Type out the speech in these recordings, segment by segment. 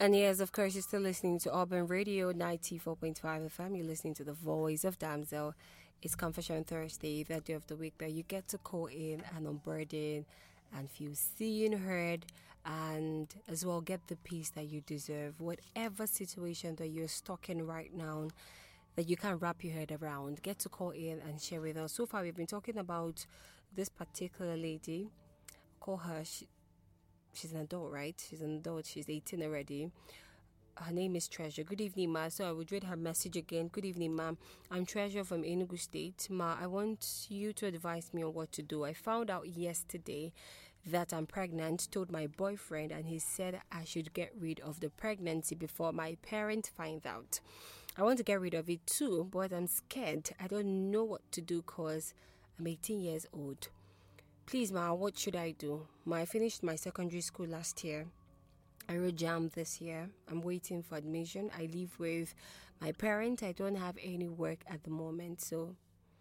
And yes, of course, you're still listening to Urban Radio 94.5 FM. You're listening to the voice of Damsel. It's Confession Thursday, that day of the week that you get to call in and unburden and feel seen, heard, and as well get the peace that you deserve. Whatever situation that you're stuck in right now that you can't wrap your head around, get to call in and share with us. So far, we've been talking about this particular lady. Call her... She's an adult, right? She's an adult. She's 18 already. Her name is Treasure. Good evening, ma. So I would read her message again. Good evening, ma'am. I'm Treasure from Enugu State. Ma, I want you to advise me on what to do. I found out yesterday that I'm pregnant, told my boyfriend, and he said I should get rid of the pregnancy before my parents find out. I want to get rid of it too, but I'm scared. I don't know what to do because I'm 18 years old. Please, ma, what should I do? Ma, I finished my secondary school last year. I wrote JAM this year. I'm waiting for admission. I live with my parents. I don't have any work at the moment. So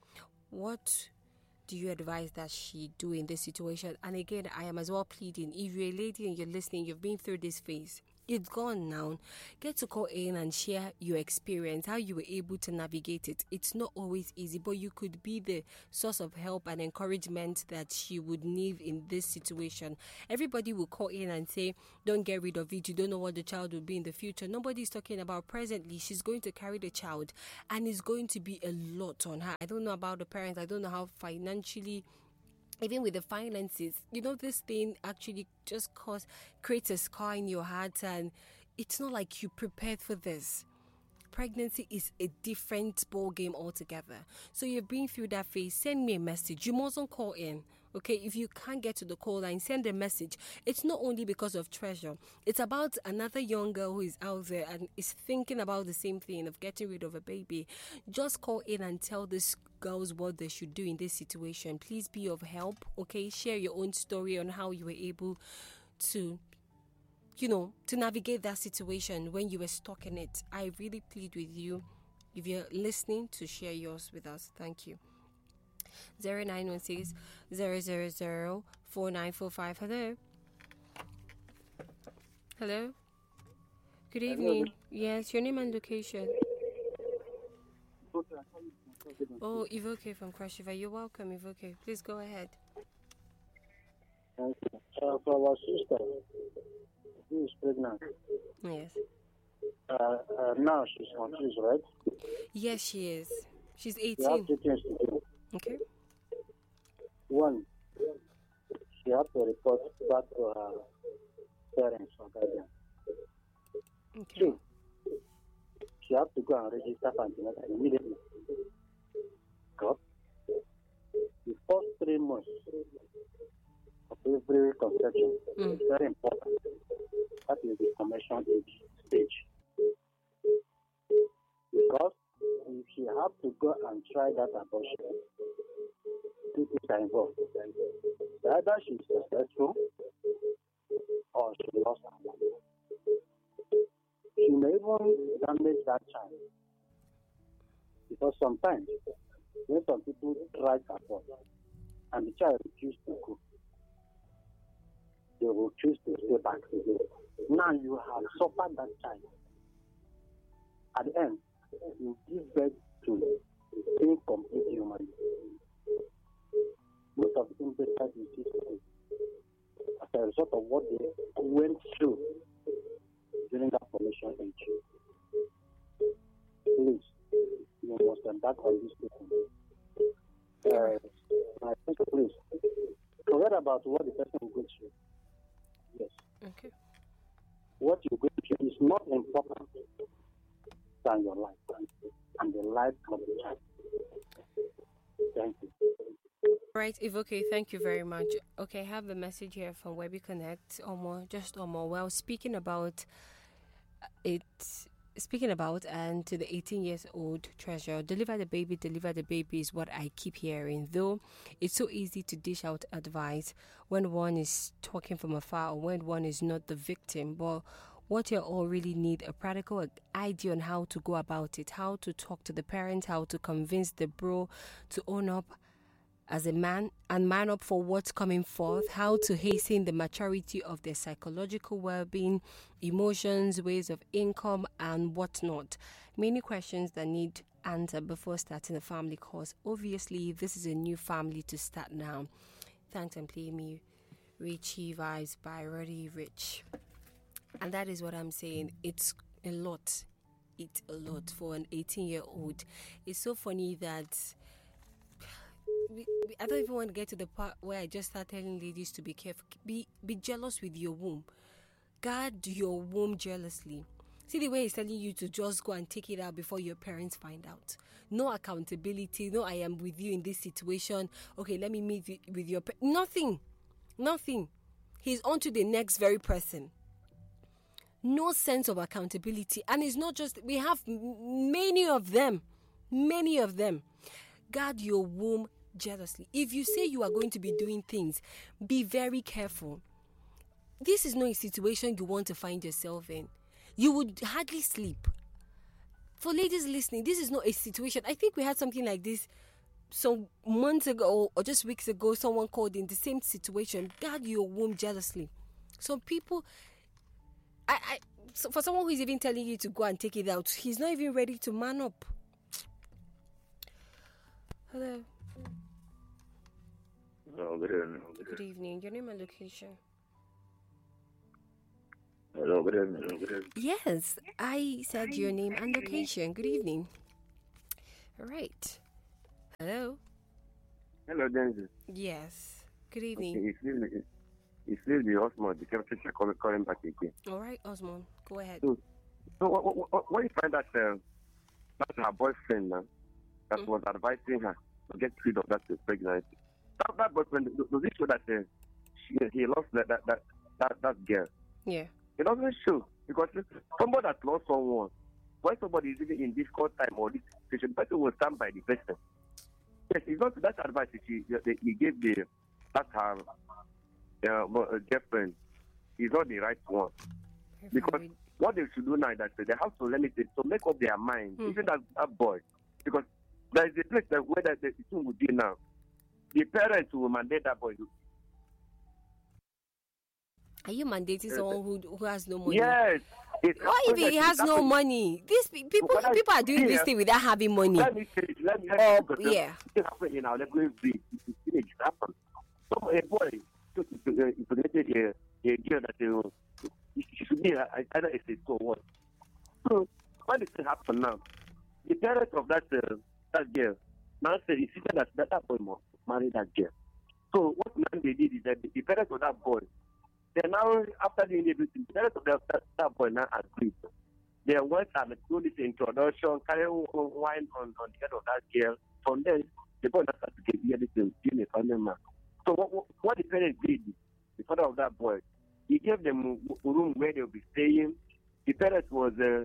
what do you advise that she do in this situation? And again, I am as well pleading, if you're a lady and you're listening, you've been through this phase, it's gone now. Get to call in and share your experience, how you were able to navigate it. It's not always easy, but you could be the source of help and encouragement that she would need in this situation. Everybody will call in and say, don't get rid of it. You don't know what the child will be in the future. Nobody's talking about presently. She's going to carry the child and it's going to be a lot on her. I don't know about the parents. I don't know how financially, even with the finances, this thing actually just creates a scar in your heart, and it's not like you prepared for this. Pregnancy is a different ball game altogether. So you're being through that phase, send me a message. You mustn't call in. Okay, if you can't get to the call line, send a message. It's not only because of Treasure. It's about another young girl who is out there and is thinking about the same thing of getting rid of a baby. Just call in and tell these girls what they should do in this situation. Please be of help. Okay, share your own story on how you were able to navigate that situation when you were stuck in it. I really plead with you, if you're listening, to share yours with us. Thank you. 0916 000 4945. Hello. Hello. Good evening. Hello. Yes, your name and location. Oh, Ivoke from Cross River. You're welcome, Ivoke. Please go ahead. Thank you. For our sister, who is pregnant. Yes. Now she's confused, right? Yes, she is. She's You have 18. two things to do. Okay. One, she has to report back to her parents or guardian. Okay. Two, she has to go and register for antenatal immediately. Because the first 3 months of every conception is very important. That is the formation stage. Because if she has to go and try that abortion, two things are involved. Either she's successful or she lost her life. She may even damage that child. Because sometimes, when some people try to abort and the child refuses to go, they will choose to stay back again. Now you have suffered that child. At the end, you give birth to incomplete human. Most of the impacts you see today, as a result of what they went through during that formation age. Please, you must embark on this people. I think, please, forget about what the person goes through. Yes. Okay. What you go through is not important than your life and the life of the child. Thank you. Right, Ivoke, thank you very much. Okay, I have a message here from Webby Connect. Omo. Well, speaking about and to the 18 years old Treasure, deliver the baby is what I keep hearing. Though it's so easy to dish out advice when one is talking from afar or when one is not the victim, but what you all really need a practical idea on how to go about it, how to talk to the parents, how to convince the bro to own up as a man and man up for what's coming forth, how to hasten the maturity of their psychological well-being, emotions, ways of income, and whatnot. Many questions that need answer before starting a family course. Obviously, this is a new family to start now. Thanks and play me Richie Vibes by Roddy Rich. And that is what I'm saying. It's a lot. It's a lot for an 18-year-old. It's so funny that I don't even want to get to the part where I just start telling ladies to be careful. Be jealous with your womb. Guard your womb jealously. See the way he's telling you to just go and take it out before your parents find out. No accountability. No, I am with you in this situation. Okay, let me meet with your nothing. He's on to the next very person. No sense of accountability. And it's not just, we have many of them. Guard your womb jealously. If you say you are going to be doing things, be very careful. This is not a situation you want to find yourself in. You would hardly sleep. For ladies listening, this is not a situation. I think we had something like this some months ago or just weeks ago. Someone called in the same situation. Guard your womb jealously. Some people, so for someone who is even telling you to go and take it out, he's not even ready to man up. Hello. Hello, good evening. Good evening. Your name and location? Hello, good evening. Yes, I said your name and location. Good evening. All right. Hello. Hello, Denzel. Yes. Good evening. Okay, it's still the Osmond, the chemistry calling back again. All right, Osmond, go ahead. So what you find that that's her boyfriend now that was advising her to get rid of that pregnancy. That boyfriend, does it show that he lost that girl? Yeah. It doesn't show, because somebody that lost someone, when somebody is even in difficult time or this situation, the person will stand by the person. Yes, it's not that advice he gave that her girlfriend is not the right one. Because what they should do now is that they have to limit it to make up their mind, even that boy. Because there is a place where the thing will be now. The parents will mandate that boy. Are you mandating someone who has no money? Yes. What if he has no money? These people are doing this thing without having money. Let me yeah. It happened in our neighborhood. It happened. So a boy impregnated a girl that she should be either a sister or what. So when this thing happened now, the parents of that girl now said he said that boy must marry that girl. So what they did is that the parents of that boy, they now, after doing everything, the parents of that boy now agreed. They went and do this introduction, carrying wine on the head of that girl. From then, the boy now started to get everything, being a family man. So what the parents did, the father of that boy, he gave them a room where they'll be staying. The parents were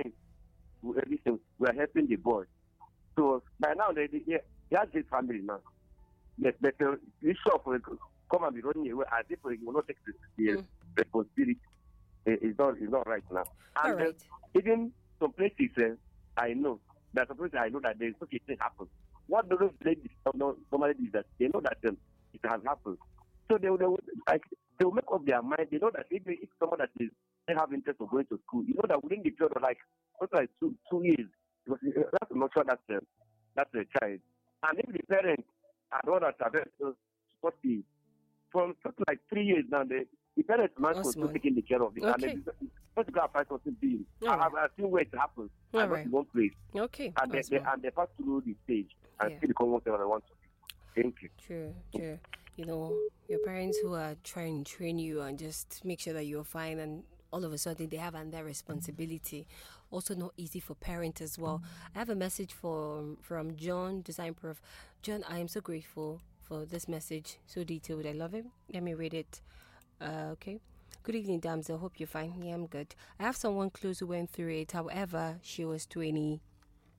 helping the boy. So by now, they have this family now. But the issue of come and be running away as if he will not take the responsibility is not right now. And right. Even some places I know that there is such a thing happen. What those ladies normally do is that they know that it has happened. So they will make up their mind. They know that if someone that is they have interest of going to school, you know that within the period of like 2 years, because that's not sure that's a child. And if the parents are the one that are very supportive, from something like 3 years now, the parents are not taking the care of it. Okay. And let's go and find something big. I've seen where it happens. I got to one place. Okay. And they pass through the stage and still become whatever they want to be. Thank you. True. You know, your parents who are trying to train you and just make sure that you're fine, and all of a sudden they have under responsibility. Also not easy for parents as well. I have a message from John, Design Prof. John, I am so grateful for this message. So detailed. I love it. Let me read it. Okay. Good evening, Damsel. Hope you're fine. Yeah, I'm good. I have someone close who went through it. However, she was 28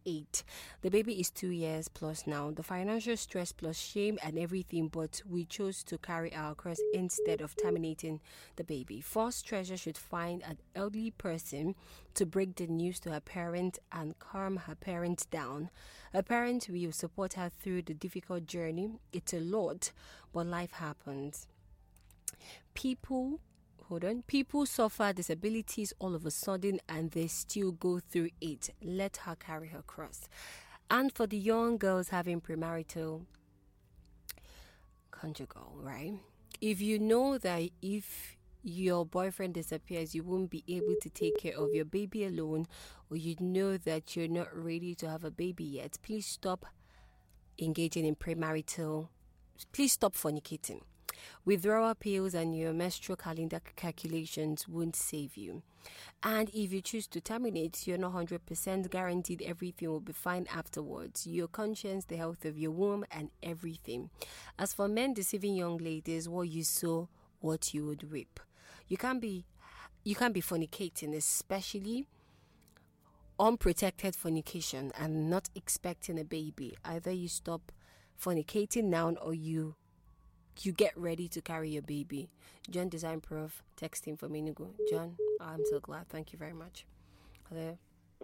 8. The baby is 2 years plus now. The financial stress plus shame and everything, but we chose to carry our cross instead of terminating the baby. First, Treasure should find an elderly person to break the news to her parent and calm her parents down. Her parents will support her through the difficult journey. It's a lot, but life happens. People suffer disabilities all of a sudden and they still go through it. Let her carry her cross. And for the young girls having premarital conjugal, right? If you know that if your boyfriend disappears, you won't be able to take care of your baby alone, or you know that you're not ready to have a baby yet, please stop engaging in premarital. Please stop fornicating. Withdrawal pills and your menstrual calendar calculations won't save you. And if you choose to terminate, you're not 100% guaranteed everything will be fine afterwards. Your conscience, the health of your womb, and everything. As for men deceiving young ladies, what you sow, what you would reap. You can't be fornicating, especially unprotected fornication, and not expecting a baby. Either you stop fornicating now or you get ready to carry your baby. John Design Prof, texting for Minugo. John, I'm so glad. Thank you very much. Hello.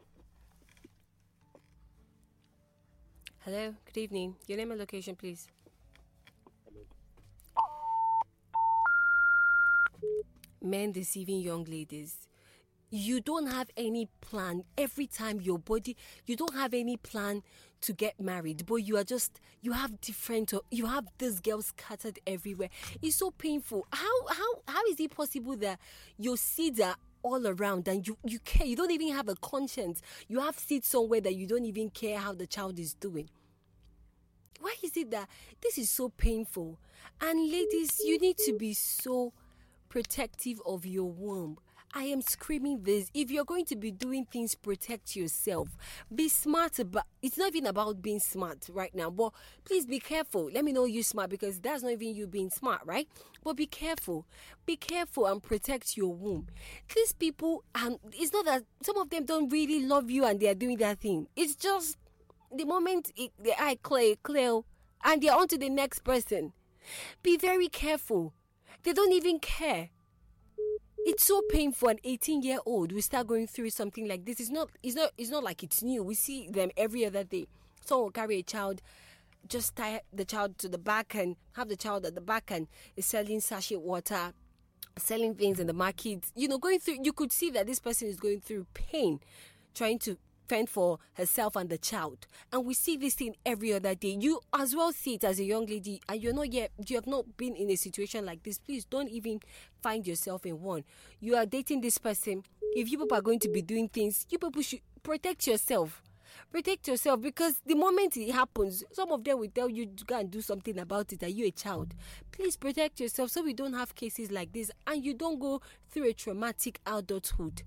Hello, good evening. Your name and location, please. Men deceiving young ladies. You don't have any plan. Every time you don't have any plan to get married, but you have this girl scattered everywhere. It's so painful. How is it possible that your seeds are all around and you care? You don't even have a conscience. You have seeds somewhere that you don't even care how the child is doing. Why is it that this is so painful? And ladies, you need to be so protective of your womb. I am screaming this. If you're going to be doing things, protect yourself. Be smart about. It's not even about being smart right now, but please be careful. Let me know you're smart, because that's not even you being smart, right? But be careful. Be careful and protect your womb. These people, it's not that some of them don't really love you and they are doing that thing. It's just the moment the eye clear, and they're on to the next person. Be very careful. They don't even care. It's so painful. An 18-year-old will start going through something like this. It's not like it's new. We see them every other day. Someone will carry a child, just tie the child to the back and have the child at the back and is selling sachet water, selling things in the market. Going through. You could see that this person is going through pain, trying to fend for herself and the child. And we see this thing every other day. You as well see it as a young lady, and you have not been in a situation like this. Please don't even find yourself in one. You are dating this person. If you people are going to be doing things, you people should protect yourself. Protect yourself, because the moment it happens, some of them will tell you to go and do something about it. Are you a child? Please protect yourself so we don't have cases like this and you don't go through a traumatic adulthood.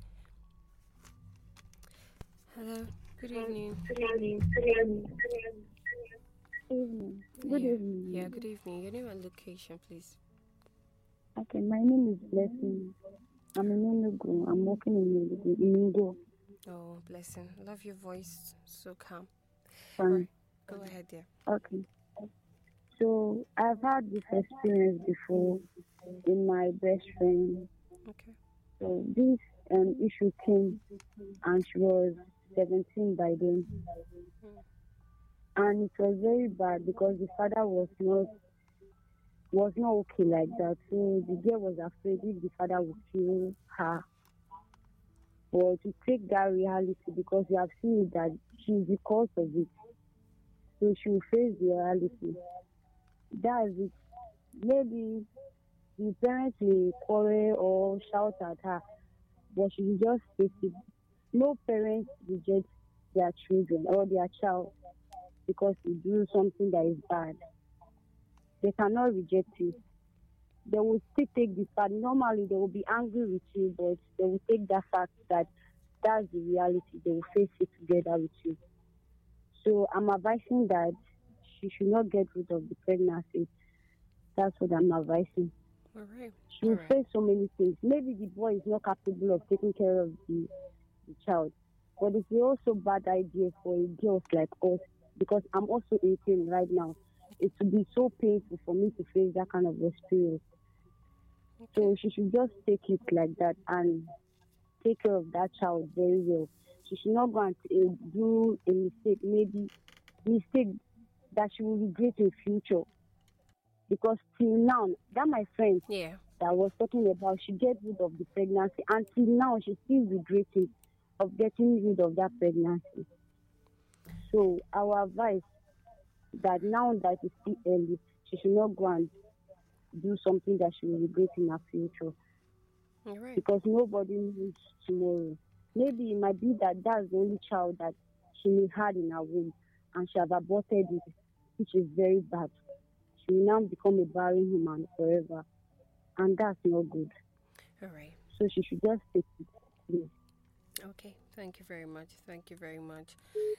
Hello, good evening. Good evening. Good evening. Yeah, good evening. Your name and location, please. Okay, my name is Blessing. I'm in Enugu. I'm working in Enugu. Oh, Blessing. Love your voice. So calm. Fine. Right. Go ahead there. Okay. So, I've had this experience before in my best friend. Okay. So, this issue came and she was 17 by then. And it was very bad because the father was not okay like that. So the girl was afraid if the father would kill her. Or to take that reality, because you have seen that she's the cause of it. So she will face the reality. That's it. Maybe the parents will quarrel or shout at her, but she will just face it. No parents reject their children or their child because they do something that is bad. They cannot reject it. They will still take the fact. Normally, they will be angry with you, but they will take that fact that that's the reality. They will face it together with you. So I'm advising that she should not get rid of the pregnancy. That's what I'm advising. All right. She will face so many things. Maybe the boy is not capable of taking care of the child. But it's also bad idea for girls like us because I'm also 18 right now. It would be so painful for me to face that kind of experience. So she should just take it like that and take care of that child very well. She should not go and do a mistake, maybe mistake that she will regret in future. Because till now, that my friend Yeah. that I was talking about, she get rid of the pregnancy. Until now, she's still regretting of getting rid of that pregnancy. So our advice that now that it's still early, she should not go and do something that she will regret in her future. You're right. Because nobody knows tomorrow. Maybe it might be that that's the only child that she may had in her womb and she has aborted it, which is very bad. She will now become a barren woman forever. And that's not good. All right. So she should just take it, please. Okay. Thank you very much. Thank you very much.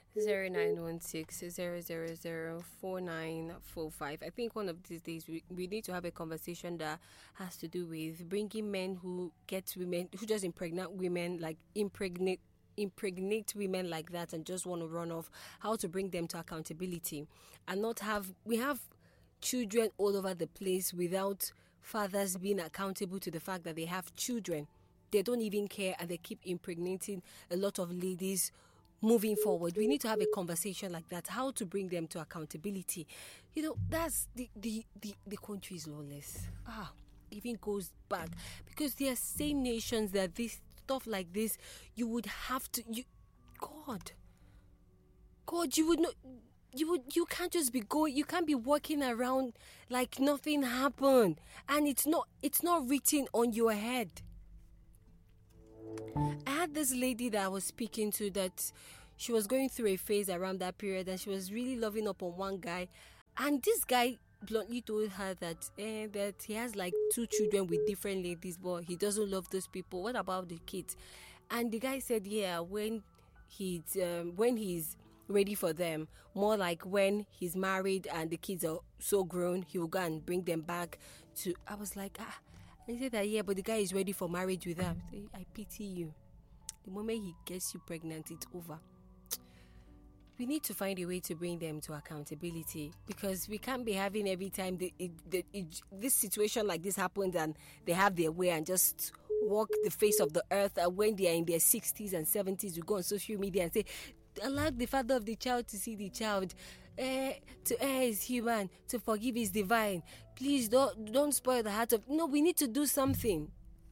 0916-000-4945. I think one of these days we need to have a conversation that has to do with bringing men who get women, who just impregnate women, like impregnate women like that and just want to run off, how to bring them to accountability and not have, we have children all over the place without fathers being accountable to the fact that they have children. They don't even care and they keep impregnating a lot of ladies moving forward. We need to have a conversation like that, how to bring them to accountability. You know, that's the country is lawless. Even goes back because there are same nations that this stuff like this, you would have to, God, you would not, you can't just be going, you can't be walking around like nothing happened and it's not written on your head. I had this lady that I was speaking to that she was going through a phase around that period and she was really loving up on one guy, and this guy bluntly told her that that he has like 2 children with different ladies, but he doesn't love those people. What about the kids? And the guy said, yeah, when he's ready for them, more like when he's married and the kids are so grown, he will go and bring them back to. I was like, he said that, yeah, but the guy is ready for marriage with her. I pity you. The moment he gets you pregnant, it's over. We need to find a way to bring them to accountability because we can't be having every time this situation like this happens and they have their way and just walk the face of the earth. And when they are in their 60s and 70s, we go on social media and say, allow the father of the child to see the child. To err is human, to forgive is divine. Please don't spoil the heart of. No, we need to do something.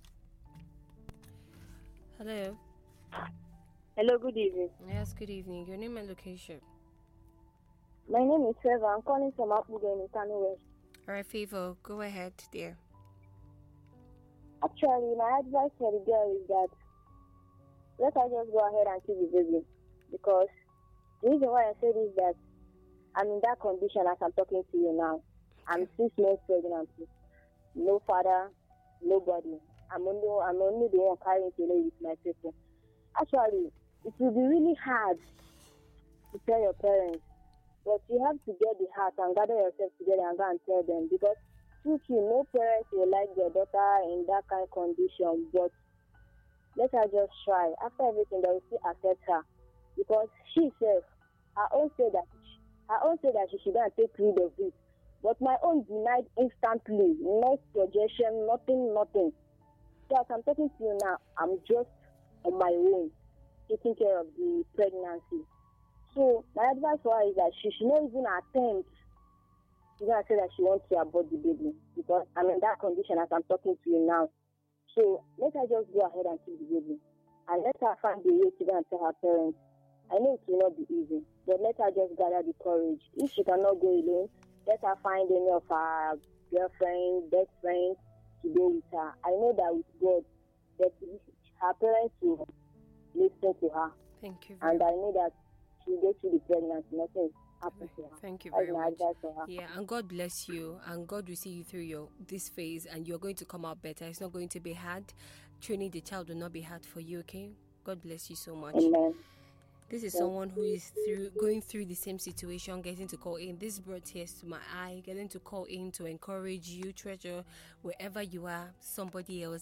Hello. Hello, good evening. Yes, good evening. Your name and location. My name is Trevor. I'm calling from Apuga in Kano West. All right, Favor, go ahead, dear. Actually, my advice for the girl is that let her just go ahead and keep the baby, because the reason why I say this is that I'm in that condition as I'm talking to you now. I'm 6 months pregnant. No father, nobody. I'm only the one carrying today with my people. Actually, it will be really hard to tell your parents, but you have to get the heart and gather yourself together and go and tell them, because truthfully, no parents will like their daughter in that kind of condition, but let her just try. After everything, they will still accept her, because she says, her own say that she should go and take rid of it. But my own denied instantly, no suggestion, nothing. So as I'm talking to you now, I'm just on my own, taking care of the pregnancy. So my advice for her is that she should not even attempt to say that she wants to abort the baby, because I'm in that condition as I'm talking to you now. So let her just go ahead and keep the baby, and let her find the way to go and tell her parents. I know it will not be easy, but let her just gather the courage. If she cannot go alone, let her find any of her girlfriends, best friends to go with her. I know that with God, that her parents will listen to her. Thank you. And I know that she will get through the pregnancy. Nothing happens to her. Thank you very much. For her. Yeah, and God bless you, and God will see you through this phase, and you're going to come out better. It's not going to be hard. Training the child will not be hard for you. Okay. God bless you so much. Amen. This is someone who is going through the same situation, getting to call in. This brought tears to my eye, getting to call in to encourage you, treasure, wherever you are, somebody else is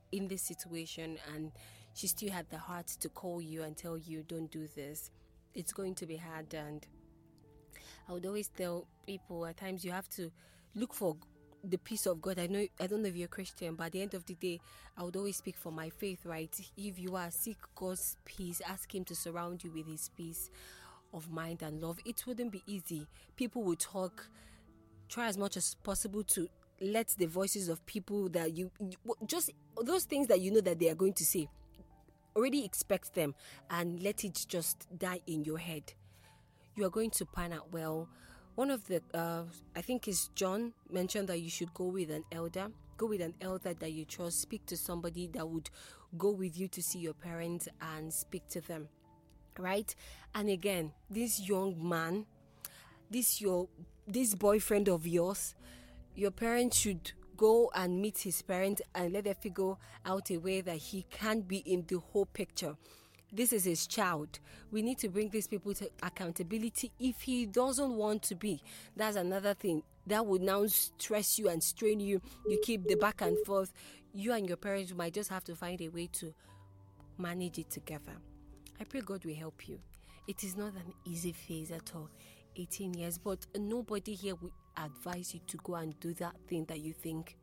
in this situation and she still had the heart to call you and tell you, don't do this, it's going to be hard. And I would always tell people, at times you have to look for the peace of God. I don't know if you're a Christian, but at the end of the day, I would always speak for my faith, right? If you are, seek God's peace, ask Him to surround you with His peace of mind and love. It wouldn't be easy. People will talk. Try as much as possible to let the voices of people that you just those things that you know that they are going to say, already expect them and let it just die in your head. You are going to pan out well. One of the I think is John mentioned that you should go with an elder that you trust. Speak to somebody that would go with you to see your parents and speak to them, right? And again, this young man, this boyfriend of yours, your parents should go and meet his parents and let them figure out a way that he can't be in the whole picture. This is his child. We need to bring these people to accountability. If he doesn't want to be, that's another thing that would now stress you and strain you. You keep the back and forth. You and your parents might just have to find a way to manage it together. I pray God will help you. It is not an easy phase at all. 18 years, but nobody here will advise you to go and do that thing that you think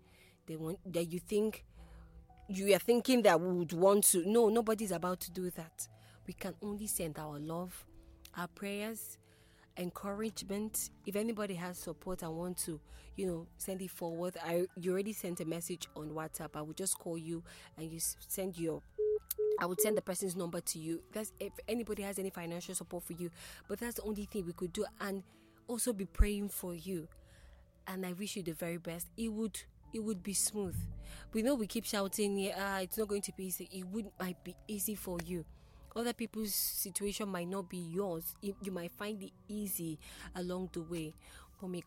you are thinking that we would want to. No, nobody's about to do that. We can only send our love, our prayers, encouragement. If anybody has support and want to, send it forward. You already sent a message on WhatsApp. I will just call you and I would send the person's number to you. That's if anybody has any financial support for you. But that's the only thing we could do, and also be praying for you. And I wish you the very best. It would be smooth. We know we keep shouting, it's not going to be easy. Might be easy for you. Other people's situation might not be yours. You might find it easy along the way. But may